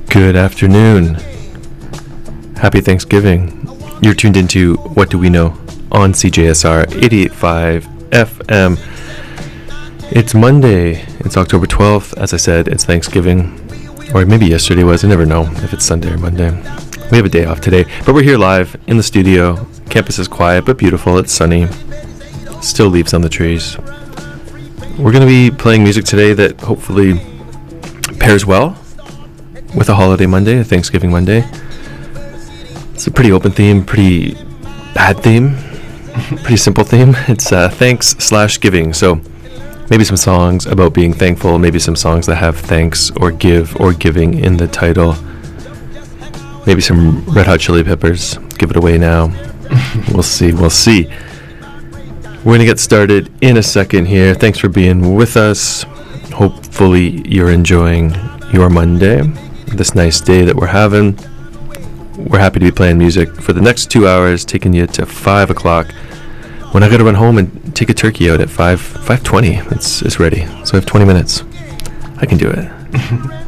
Good afternoon. Happy Thanksgiving. You're tuned into What Do We Know on CJSR 88.5 FM. It's Monday. It's October 12th. As I said, it's Thanksgiving. Or maybe yesterday was. I never know if it's Sunday or Monday. We have a day off today. But we're here live in the studio. Campus is quiet but beautiful. It's sunny. Still leaves on the trees. We're going to be playing music today that hopefully pairs well with a holiday Monday, a Thanksgiving Monday. It's a pretty open theme, pretty bad theme, pretty simple theme. It's thanks/giving. So maybe some songs about being thankful, maybe some songs that have thanks or give or giving in the title. Maybe some Red Hot Chili Peppers. Give it away now. We'll see. We're going to get started in a second here. Thanks for being with us. Hopefully you're enjoying your Monday, this nice day that we're having. We're happy to be playing music for the next 2 hours, taking you to 5 o'clock when I got to run home and take a turkey out at 5:20. It's ready. So I have 20 minutes. I can do it.